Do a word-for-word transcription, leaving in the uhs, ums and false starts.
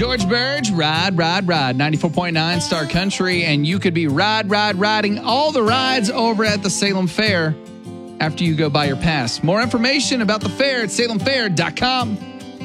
George Burge, Ride, Ride, Ride, ninety-four point nine Star Country, and you could be ride, ride, riding all the rides over at the Salem Fair after you go buy your pass. More information about the fair at salem fair dot com.